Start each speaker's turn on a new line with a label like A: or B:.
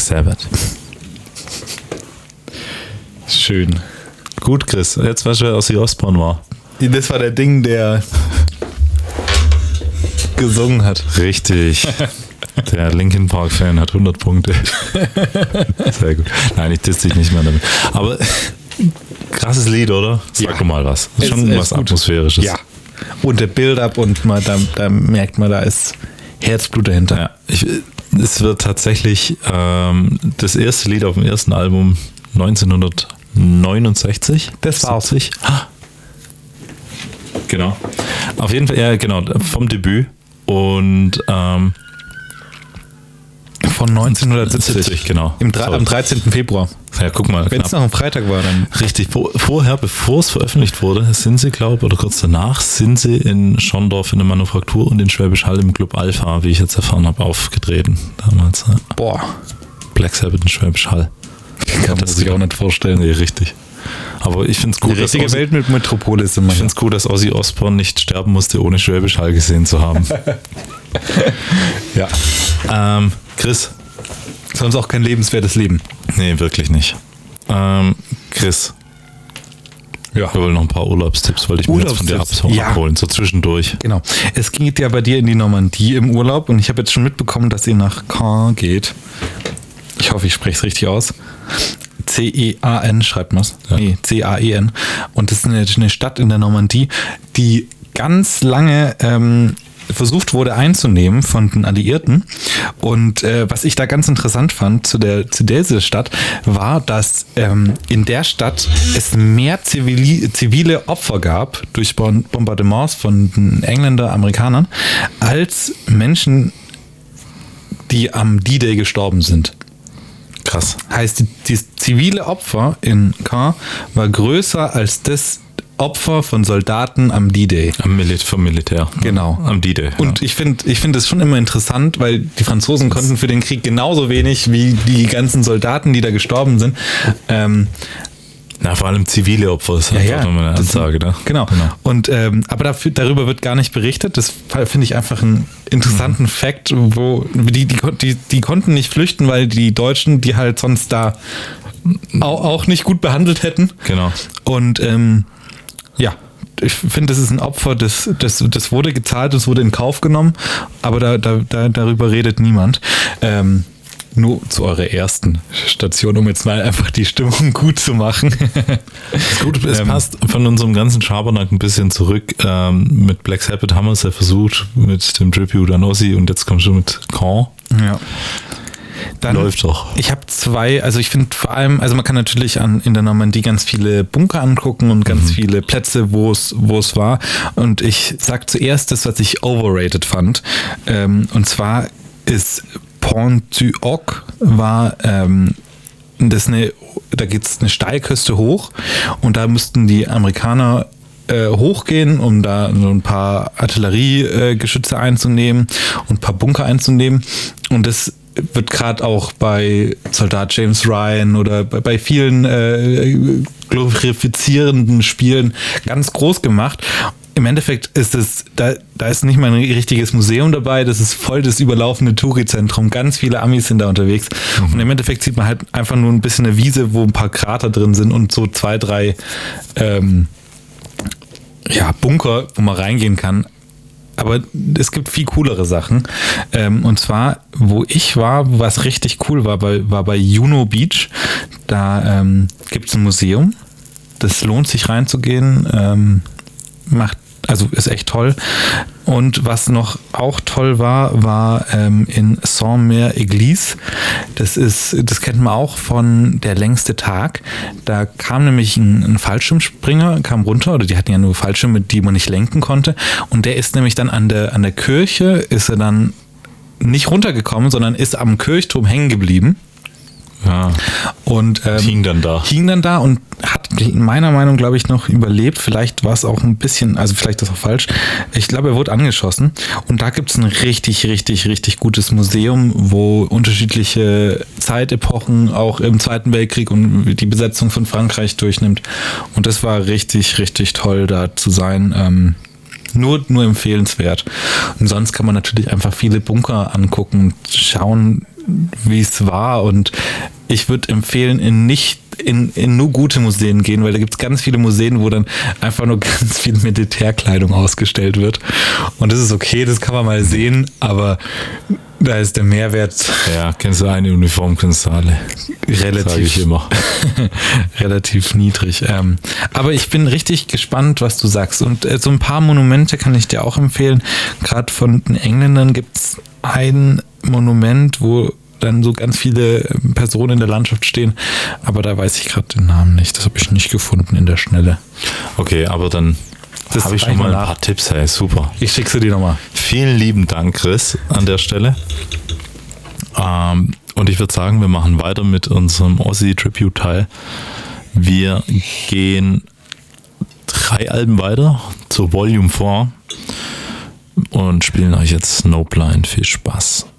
A: Sabbath.
B: Schön.
A: Gut, Chris. Jetzt weißt du, wer Ozzy Osbourne war.
B: Das war der Ding, der gesungen hat.
A: Richtig. Der Linkin Park Fan hat 100 Punkte. Sehr gut. Nein, ich teste dich nicht mehr damit. Aber krasses Lied, oder? Sag mal was. Das ist schon was Atmosphärisches.
B: Ja. Und der Build-up und da merkt man, da ist Herzblut dahinter.
A: Ja, es wird tatsächlich das erste Lied auf dem ersten Album 1969.
B: Das war's.
A: Genau. Auf jeden Fall, ja, genau, vom Debüt. Und
B: von 1970,
A: genau.
B: Am 13. Februar.
A: Ja, guck mal.
B: Wenn es noch ein Freitag war, dann.
A: Richtig. Vorher, bevor es veröffentlicht wurde, sind sie, glaube ich, oder kurz danach, sind sie in Schondorf in der Manufaktur und in Schwäbisch Hall im Club Alpha, wie ich jetzt erfahren habe, aufgetreten. Damals. Ja.
B: Boah.
A: Black Sabbath in Schwäbisch Hall.
B: Kann man sich auch nicht vorstellen.
A: Nee, richtig. Aber ich finde es gut,
B: die richtige Welt mit Metropolis immer.
A: Ich finde es gut, dass Ozzy Osbourne nicht sterben musste, ohne Schwäbisch Hall gesehen zu haben.
B: Ja.
A: Chris.
B: Sonst auch kein lebenswertes Leben.
A: Nee, wirklich nicht. Chris.
B: Ja.
A: Wir wollen noch ein paar Urlaubstipps, wollte ich mir jetzt von dir abholen, so zwischendurch.
B: Genau. Es geht ja bei dir in die Normandie im Urlaub und ich habe jetzt schon mitbekommen, dass ihr nach Caen geht. Ich hoffe, ich spreche es richtig aus. C-E-A-N schreibt man es. Ja. Nee, C-A-E-N. Und das ist eine Stadt in der Normandie, die ganz lange versucht wurde einzunehmen von den Alliierten. Und was ich da ganz interessant fand zu dieser Stadt, war, dass in der Stadt es mehr zivile Opfer gab durch Bombardements von den Engländern, Amerikanern, als Menschen, die am D-Day gestorben sind.
A: Krass.
B: Heißt, die zivile Opfer in Caen war größer als das Opfer von Soldaten am D-Day.
A: Vom Militär.
B: Genau.
A: Am D-Day.
B: Und ich finde das schon immer interessant, weil die Franzosen konnten für den Krieg genauso wenig wie die ganzen Soldaten, die da gestorben sind.
A: Vor allem zivile Opfer ist halt auch nochmal eine Ansage. Da.
B: Genau. Und aber darüber wird gar nicht berichtet. Das finde ich einfach einen interessanten Fakt, wo die konnten nicht flüchten, weil die Deutschen die halt sonst da auch nicht gut behandelt hätten.
A: Genau.
B: Und ja, ich finde, das ist ein Opfer, das wurde gezahlt, das wurde in Kauf genommen, aber darüber redet niemand. Nur zu eurer ersten Station, um jetzt mal einfach die Stimmung gut zu machen.
A: Gut, es passt von unserem ganzen Schabernack ein bisschen zurück. Mit Black Sabbath haben wir es ja versucht, mit dem Tribute an Ozzy und jetzt kommst du mit Caen.
B: Ja. Dann,
A: läuft doch.
B: Ich habe zwei, also ich finde vor allem, also man kann natürlich in der Normandie ganz viele Bunker angucken und ganz viele Plätze, wo es war. Und ich sag zuerst das, was ich overrated fand. Und zwar ist Pont-du-Hoc da geht es eine Steilküste hoch und da müssten die Amerikaner hochgehen, um da so ein paar Artilleriegeschütze einzunehmen und ein paar Bunker einzunehmen. Und das wird gerade auch bei Soldat James Ryan oder bei vielen glorifizierenden Spielen ganz groß gemacht. Im Endeffekt ist es, da ist nicht mal ein richtiges Museum dabei, das ist voll das überlaufende Touri-Zentrum. Ganz viele Amis sind da unterwegs. Und im Endeffekt sieht man halt einfach nur ein bisschen eine Wiese, wo ein paar Krater drin sind und so 2, 3 Bunker, wo man reingehen kann. Aber es gibt viel coolere Sachen. Und zwar, wo ich war, was richtig cool war bei Juno Beach. Da gibt es ein Museum. Das lohnt sich reinzugehen. Ist echt toll. Und was noch auch toll war in Saint-Mère-Église. Das kennt man auch von Der längste Tag. Da kam nämlich ein Fallschirmspringer, kam runter, oder die hatten ja nur Fallschirme, die man nicht lenken konnte. Und der ist nämlich dann an der Kirche, ist er dann nicht runtergekommen, sondern ist am Kirchturm hängen geblieben.
A: Ja.
B: Und
A: hing dann da
B: und hat meiner Meinung, glaube ich, noch überlebt. Vielleicht war es auch ein bisschen, also vielleicht ist auch falsch. Ich glaube, er wurde angeschossen. Und da gibt es ein richtig, richtig, richtig gutes Museum, wo unterschiedliche Zeitepochen auch im Zweiten Weltkrieg und die Besetzung von Frankreich durchnimmt. Und das war richtig, richtig toll, da zu sein. Nur empfehlenswert. Und sonst kann man natürlich einfach viele Bunker angucken und schauen. wie es war. Und ich würde empfehlen, in nur gute Museen gehen, weil da gibt es ganz viele Museen, wo dann einfach nur ganz viel Militärkleidung ausgestellt wird. Und das ist okay, das kann man mal sehen, aber da ist der Mehrwert.
A: Ja, kennst du eine Uniform, kennst du alle.
B: Sag ich immer. Relativ niedrig. Aber ich bin richtig gespannt, was du sagst. Und so ein paar Monumente kann ich dir auch empfehlen. Gerade von den Engländern gibt es ein Monument, wo dann so ganz viele Personen in der Landschaft stehen. Aber da weiß ich gerade den Namen nicht. Das habe ich nicht gefunden in der Schnelle.
A: Okay, aber dann habe ich schon mal ein paar Tipps. Hey, super.
B: Ich schicke sie dir nochmal.
A: Vielen lieben Dank, Chris, an der Stelle. Und ich würde sagen, wir machen weiter mit unserem Aussie-Tribute-Teil. Wir gehen 3 Alben weiter zur Volume 4 und spielen euch jetzt Snowblind. Viel Spaß.